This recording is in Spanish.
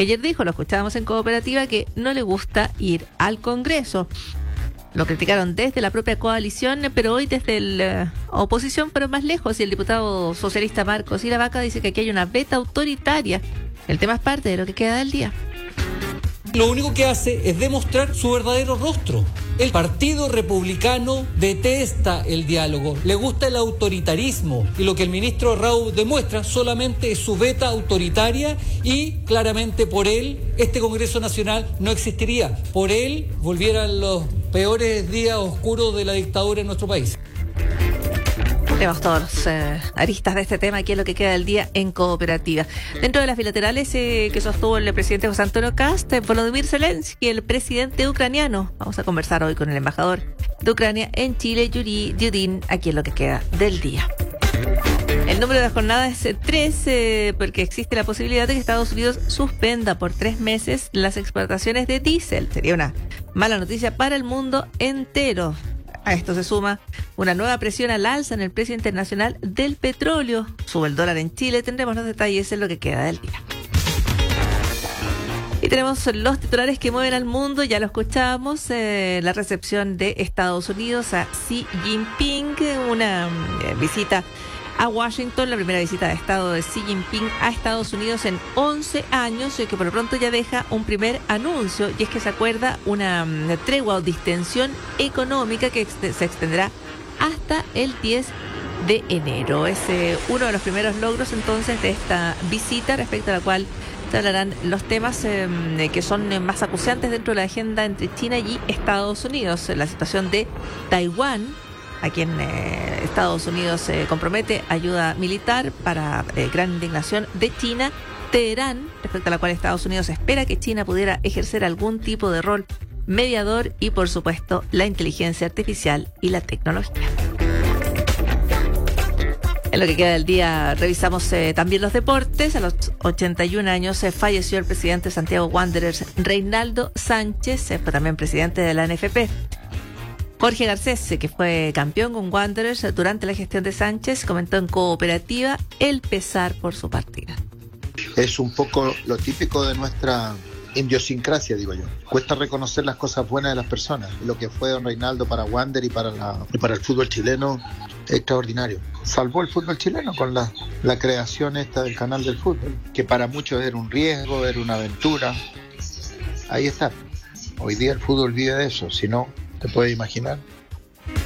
que ayer dijo, lo escuchábamos en Cooperativa, que no le gusta ir al Congreso. Lo criticaron desde la propia coalición, pero hoy desde la oposición, pero más lejos. Y el diputado socialista Marcos Iravaca dice que aquí hay una veta autoritaria. El tema es parte de lo que queda del día. Lo único que hace es demostrar su verdadero rostro. El Partido Republicano detesta el diálogo, le gusta el autoritarismo, y lo que el ministro Raúl demuestra solamente es su veta autoritaria, y claramente por él este Congreso Nacional no existiría. Por él volvieran los peores días oscuros de la dictadura en nuestro país. Tenemos todos los aristas de este tema aquí en lo que queda del día en Cooperativa. Dentro de las bilaterales que sostuvo el presidente José Antonio Kast, Volodymyr Zelensky, el presidente ucraniano. Vamos a conversar hoy con el embajador de Ucrania en Chile, Yuri Diudin, aquí en lo que queda del día. El número de jornada es 3, porque existe la posibilidad de que Estados Unidos suspenda por 3 meses las exportaciones de diésel. Sería una mala noticia para el mundo entero. A esto se suma una nueva presión al alza en el precio internacional del petróleo. Sube el dólar en Chile. Tendremos los detalles en lo que queda del día. Y tenemos los titulares que mueven al mundo. Ya lo escuchábamos. La recepción de Estados Unidos a Xi Jinping. Una visita a Washington, la primera visita de Estado de Xi Jinping a Estados Unidos en 11 años, y que por lo pronto ya deja un primer anuncio, y es que se acuerda una tregua o distensión económica que se extenderá hasta el 10 de enero. Es uno de los primeros logros entonces de esta visita, respecto a la cual se hablarán los temas que son más acuciantes dentro de la agenda entre China y Estados Unidos. La situación de Taiwán, a quien Estados Unidos compromete ayuda militar para gran indignación de China. Teherán, respecto a la cual Estados Unidos espera que China pudiera ejercer algún tipo de rol mediador, y por supuesto la inteligencia artificial y la tecnología. En lo que queda del día revisamos también los deportes. A los 81 años falleció el presidente de Santiago Wanderers, Reinaldo Sánchez, fue también presidente de la NFP. Jorge Garcés, que fue campeón con Wanderers durante la gestión de Sánchez, comentó en Cooperativa el pesar por su partida. Es un poco lo típico de nuestra idiosincrasia, digo yo. Cuesta reconocer las cosas buenas de las personas. Lo que fue don Reinaldo para Wander y para el fútbol chileno, extraordinario. Salvó el fútbol chileno con la creación esta del canal del fútbol, que para muchos era un riesgo, era una aventura. Ahí está. Hoy día el fútbol vive de eso, si no, te puedes imaginar.